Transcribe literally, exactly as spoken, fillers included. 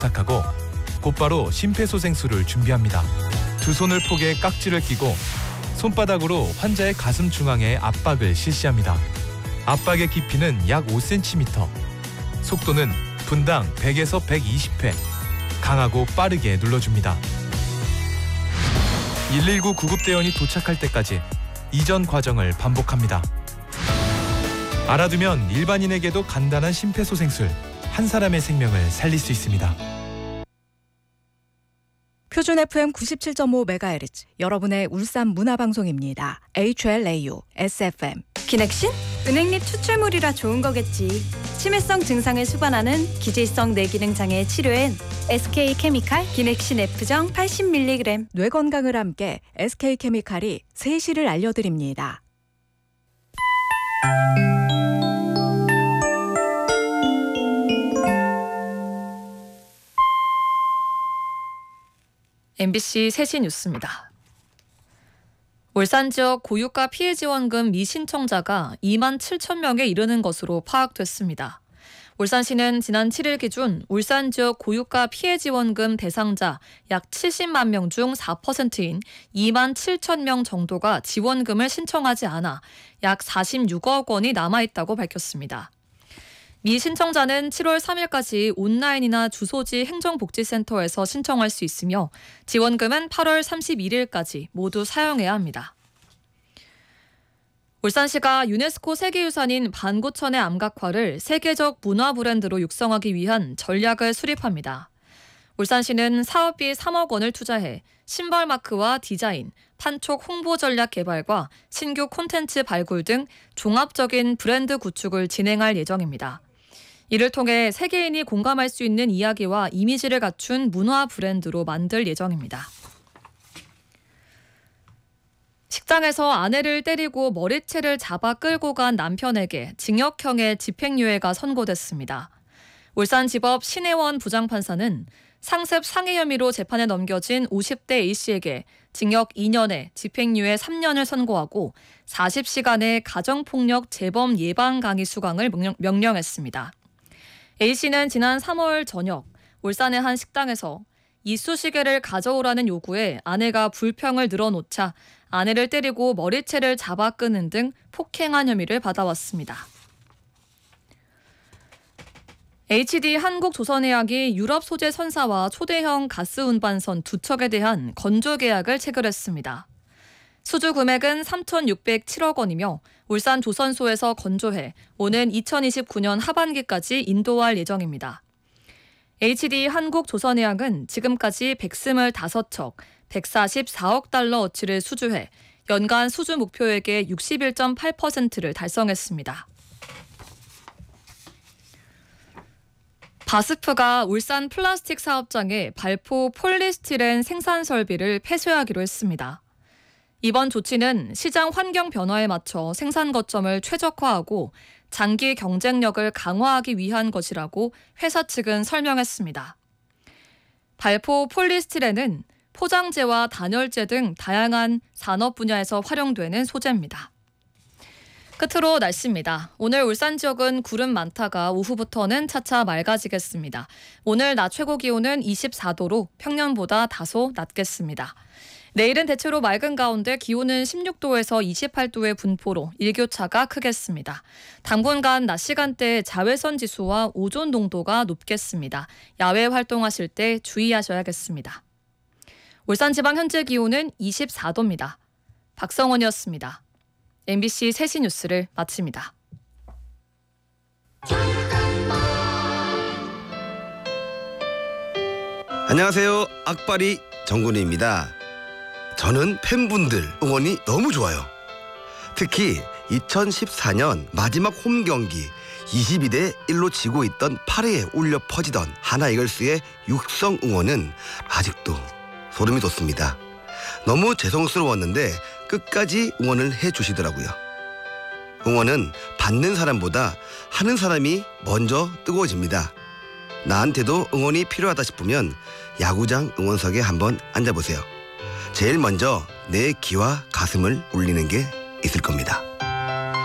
부탁하고 곧바로 심폐소생술을 준비합니다. 두 손을 포개 깍지를 끼고 손바닥으로 환자의 가슴 중앙에 압박을 실시합니다. 압박의 깊이는 약 오 센티미터, 속도는 분당 백에서 백이십 회, 강하고 빠르게 눌러줍니다. 일일구 구급대원이 도착할 때까지 이전 과정을 반복합니다. 알아두면 일반인에게도 간단한 심폐소생술, 한 사람의 생명을 살릴 수 있습니다. 표준 에프엠 구십칠 점 오 메가헤르츠, 여러분의 울산 문화방송입니다. 에이치엘에이유, 에스에프엠. 기넥신? 은행잎 추출물이라 좋은 거겠지. 치매성 증상을 수반하는 기질성 뇌기능 장애 치료엔 에스케이케미칼 기넥신 F정 팔십 밀리그램. 뇌 건강을 함께 에스케이케미칼이 세시를 알려드립니다. 엠비씨 세시 뉴스입니다. 울산 지역 고유가 피해 지원금 미신청자가 이만 칠천 명에 이르는 것으로 파악됐습니다. 울산시는 지난 칠일 기준 울산 지역 고유가 피해 지원금 대상자 약 칠십만 명 중 사 퍼센트인 이만 칠천 명 정도가 지원금을 신청하지 않아 약 사십육억 원이 남아있다고 밝혔습니다. 미신청자는 칠월 삼일까지 온라인이나 주소지 행정복지센터에서 신청할 수 있으며 지원금은 팔월 삼십일일까지 모두 사용해야 합니다. 울산시가 유네스코 세계유산인 반고천의 암각화를 세계적 문화 브랜드로 육성하기 위한 전략을 수립합니다. 울산시는 사업비 삼억 원을 투자해 신발 마크와 디자인, 판촉 홍보 전략 개발과 신규 콘텐츠 발굴 등 종합적인 브랜드 구축을 진행할 예정입니다. 이를 통해 세계인이 공감할 수 있는 이야기와 이미지를 갖춘 문화 브랜드로 만들 예정입니다. 식당에서 아내를 때리고 머리채를 잡아 끌고 간 남편에게 징역형의 집행유예가 선고됐습니다. 울산지법 신혜원 부장판사는 상습 상해 혐의로 재판에 넘겨진 오십 대 A씨에게 징역 이 년에 집행유예 삼 년을 선고하고 사십 시간의 가정폭력 재범 예방 강의 수강을 명령, 명령했습니다. A씨는 지난 삼월 저녁 울산의 한 식당에서 이쑤시개를 가져오라는 요구에 아내가 불평을 늘어놓자 아내를 때리고 머리채를 잡아 끄는 등 폭행한 혐의를 받아왔습니다. 에이치디 한국조선해양이 유럽 소재 선사와 초대형 가스 운반선 두 척에 대한 건조 계약을 체결했습니다. 수주 금액은 삼천육백칠억 원이며 울산 조선소에서 건조해 오는 이천이십구 년 하반기까지 인도할 예정입니다. 에이치디 한국조선해양은 지금까지 백이십오 척, 백사십사억 달러 어치를 수주해 연간 수주 목표액의 육십일 점 팔 퍼센트를 달성했습니다. 바스프가 울산 플라스틱 사업장에 발포 폴리스티렌 생산 설비를 폐쇄하기로 했습니다. 이번 조치는 시장 환경 변화에 맞춰 생산 거점을 최적화하고 장기 경쟁력을 강화하기 위한 것이라고 회사 측은 설명했습니다. 발포 폴리스티렌은 포장재와 단열재 등 다양한 산업 분야에서 활용되는 소재입니다. 끝으로 날씨입니다. 오늘 울산 지역은 구름 많다가 오후부터는 차차 맑아지겠습니다. 오늘 낮 최고 기온은 이십사 도로 평년보다 다소 낮겠습니다. 내일은 대체로 맑은 가운데 기온은 십육 도에서 이십팔 도의 분포로 일교차가 크겠습니다. 당분간 낮 시간대 자외선 지수와 오존 농도가 높겠습니다. 야외 활동하실 때 주의하셔야겠습니다. 울산지방 현재 기온은 이십사 도입니다. 박성원이었습니다. 엠비씨 세시 뉴스를 마칩니다. 안녕하세요. 악바리 정근우입니다. 저는 팬분들 응원이 너무 좋아요. 특히 이천십사 년 마지막 홈 경기 이십이 대 일로 지고 있던 팔 회에 울려 퍼지던 하나 이글스의 육성 응원은 아직도 소름이 돋습니다. 너무 죄송스러웠는데 끝까지 응원을 해주시더라고요. 응원은 받는 사람보다 하는 사람이 먼저 뜨거워집니다. 나한테도 응원이 필요하다 싶으면 야구장 응원석에 한번 앉아보세요. 제일 먼저 내 귀와 가슴을 울리는 게 있을 겁니다.